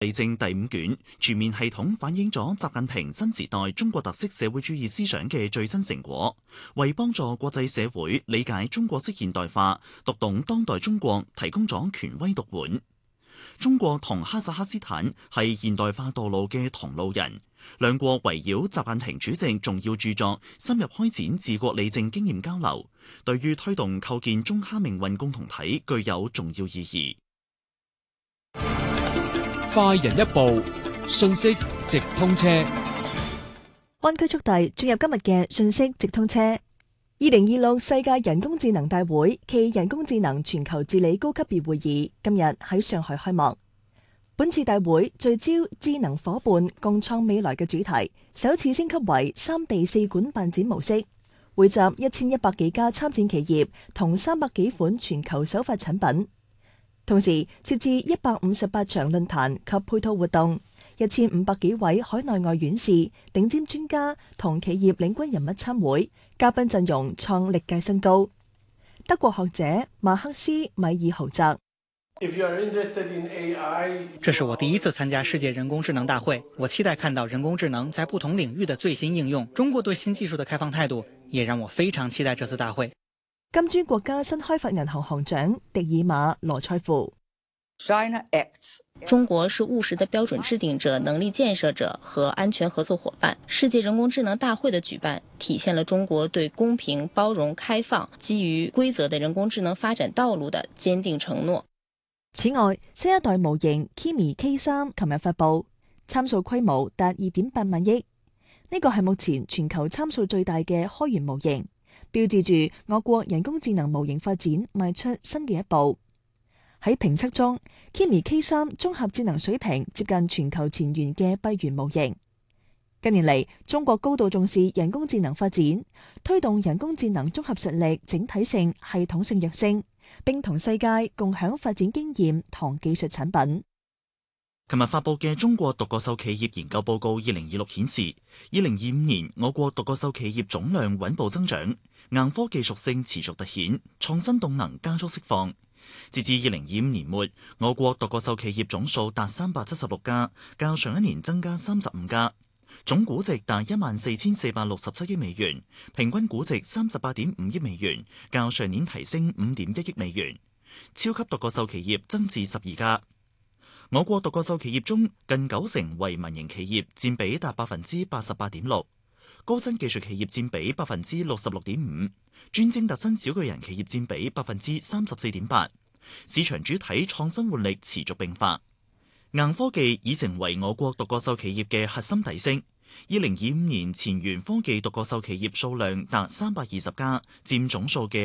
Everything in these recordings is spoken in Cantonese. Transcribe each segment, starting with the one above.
理政第5卷全面系統反映咗習近平新時代中國特色社會主義思想嘅最新成果，為幫助國際社會理解中國式現代化、讀懂當代中國提供咗權威讀本。中國同哈薩克斯坦係現代化道路嘅同路人，兩國圍繞習近平主席重要著作深入開展治國理政經驗交流，對於推動構建中哈命運共同體具有重要意義。 快人一步，信息直通車。 安居速遞進入今日嘅信息直通車。2026世界人工智能大會暨人工智能全球治理高級別會議今日喺上海開幕。本次大會聚焦智能夥伴共創未來嘅主題，首次升級為3地4館辦展模式，匯集1100幾家參展企業同300幾款全球首發產品。同時設置158場論壇及配套活動，1500幾位海內外院士、頂尖專家同企業領軍人物參會，嘉賓陣容創歷屆新高。德國學者馬克斯米爾豪澤： 這是我第一次參加世界人工智能大會，我期待看到人工智能在不同領域的最新應用。中國對新技術的開放態度也讓我非常期待這次大會。 金磚國家新開發銀行行長迪爾馬羅塞夫： 中國是務實的標準制定者、能力建設者和安全合作夥伴。世界人工智能大會的舉辦，體現了中國對公平、包容、開放、基於規則的人工智能發展道路的堅定承諾。 此外，新一代模型 Kimi K3 琴日發佈，參數規模達2.8萬億，呢個係目前全球參數最大嘅開源模型，標誌住我國人工智能模型發展邁出新嘅一步。喺評測中 ，Kimi K3 綜合智能水平接近全球前沿嘅閉源模型。近年嚟，中國高度重視人工智能發展，推動人工智能綜合實力整體性、系統性躍升，並同世界共享發展經驗同技術產品。 琴日發佈嘅中國獨角獸企業研究報告2026顯示，2025年我國獨角獸企業總量穩步增長，硬科技屬性持續凸顯，創新動能加速釋放。截至2025年末，我國獨角獸企業總數達376家，較上一年增加35家，總估值達14,467億美元，平均估值38.5億美元，較上年提升5.1億美元。超級獨角獸企業增至12家。我國獨角獸企業中，近90%為民營企業，佔比達88.6%，高新技術企業佔比66.5%，專精特新小巨人企業佔比34.8%。市場主體創新活力持續並發，硬科技已成為我國獨角獸企業嘅核心底色。2025年前沿科技獨角獸企業數量達320家，佔總數嘅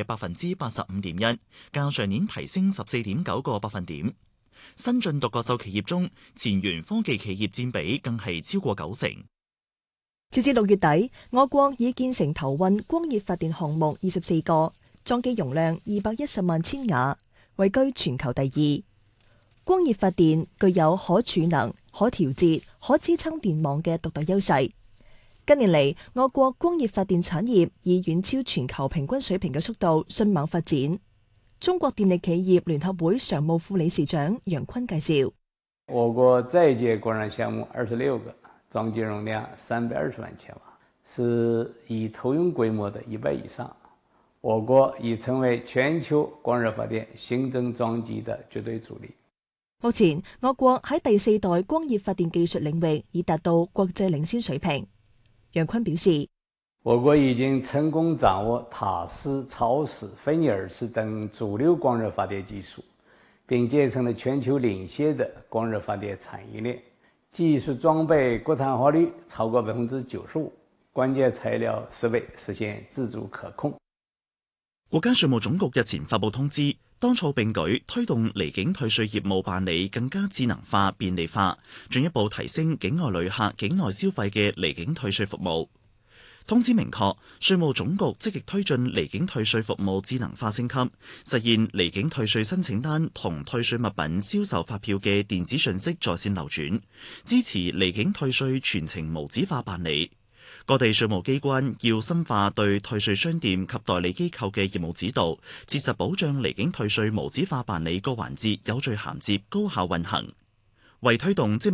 85.1%，較上年提升14.9個百分點。新進獨角獸企業中，前沿科技企業佔比更係超過90%。 截至6月底，我國已建成投運光熱發電項目24個，裝機容量210萬千瓦，位居全球第2。光熱發電具有可儲能、可調節、可支撐電網嘅獨特優勢。近年嚟，我國光熱發電產業以遠超全球平均水平嘅速度迅猛發展。中國電力企業聯合會常務副理事長楊坤介紹： 我國在建光熱項目26個，裝機容量320萬千瓦，是已投用規模的1倍以上。我國已成為全球光熱發電新增裝機的絕對主力。 目前，我國喺第4代光熱發電技術領域已達到國際領先水平。楊坤表示， 我國已經成功掌握塔式、超式、芬尼爾式等主流光熱發電技術，並建成了全球領先的光熱發電產業鏈，技術裝備國產化率超過95%，關鍵材料設備實現自主可控。 國家稅務總局日前發布通知，當措並舉，推動離境退稅業務辦理更加智能化、便利化，進一步提升境外旅客境內消費嘅離境退稅服務。通知明確，稅務總局積極推進離境退稅服務智能化升級，實現離境退稅申請單同退稅物品銷售發票嘅電子信息在線流轉，支持離境退稅全程無紙化辦理。各地稅務機關要深化對退稅商店及代理機構嘅業務指導，切實保障離境退稅無紙化辦理個環節有序銜接、高效運行。 為推動